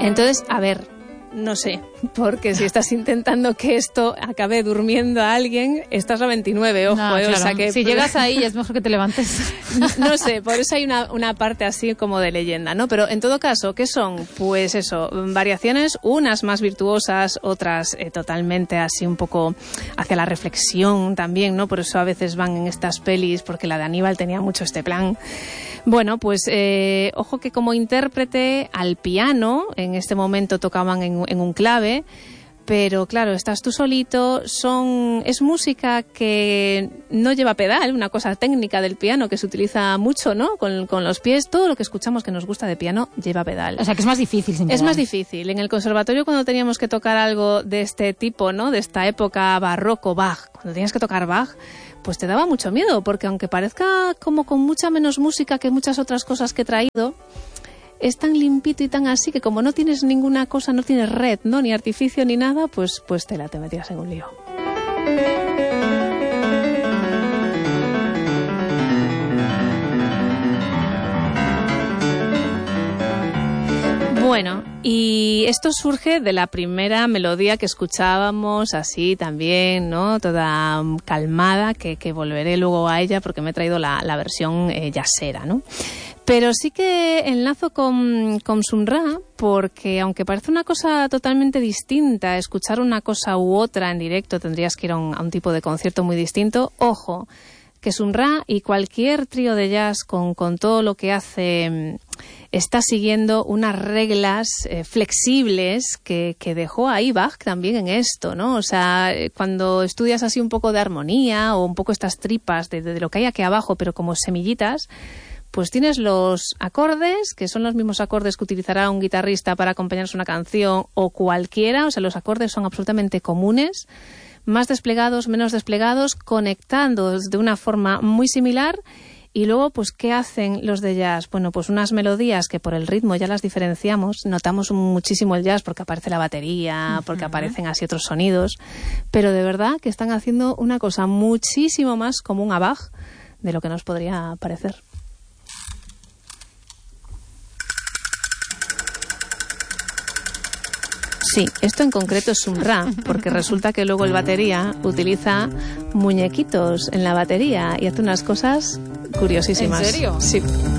Entonces, a ver, no sé, porque si estás intentando que esto acabe durmiendo a alguien, estás a 29, ojo, claro. O sea que si llegas ahí es mejor que te levantes. No sé, por eso hay una parte así como de leyenda, ¿no? Pero en todo caso, ¿qué son? Pues eso, variaciones, unas más virtuosas, otras totalmente así un poco hacia la reflexión también, ¿no? Por eso a veces van en estas pelis, porque la de Aníbal tenía mucho este plan. Bueno, pues ojo que como intérprete al piano, en este momento tocaban en un clave, pero claro, estás tú solito, es música que no lleva pedal, una cosa técnica del piano que se utiliza mucho, ¿no? Con los pies, todo lo que escuchamos que nos gusta de piano lleva pedal. O sea, que es más difícil sin pedal. Es más difícil. En el conservatorio cuando teníamos que tocar algo de este tipo, ¿no? De esta época barroco, Bach, cuando tenías que tocar Bach, pues te daba mucho miedo, porque aunque parezca como con mucha menos música que muchas otras cosas que he traído, es tan limpito y tan así que como no tienes ninguna cosa, no tienes red, ¿no? Ni artificio ni nada, pues te metías en un lío. Bueno, y esto surge de la primera melodía que escuchábamos así también, ¿no? Toda calmada, que volveré luego a ella porque me he traído la versión jazzera, ¿no? Pero sí que enlazo con Sun Ra, porque aunque parece una cosa totalmente distinta, escuchar una cosa u otra en directo, tendrías que ir a un tipo de concierto muy distinto. Ojo, que Sun Ra y cualquier trío de jazz con todo lo que hace está siguiendo unas reglas flexibles que dejó ahí Bach también en esto, ¿no? O sea, cuando estudias así un poco de armonía o un poco estas tripas de lo que hay aquí abajo, pero como semillitas, pues tienes los acordes, que son los mismos acordes que utilizará un guitarrista para acompañarse una canción o cualquiera, o sea, los acordes son absolutamente comunes, más desplegados, menos desplegados, conectando de una forma muy similar. Y luego, pues, ¿qué hacen los de jazz? Bueno, pues unas melodías que por el ritmo ya las diferenciamos, notamos muchísimo el jazz porque aparece la batería, porque aparecen así otros sonidos, pero de verdad que están haciendo una cosa muchísimo más común a Bach de lo que nos podría parecer. Sí, esto en concreto es Sun Ra, porque resulta que luego el batería utiliza muñequitos en la batería y hace unas cosas curiosísimas. ¿En serio? Sí.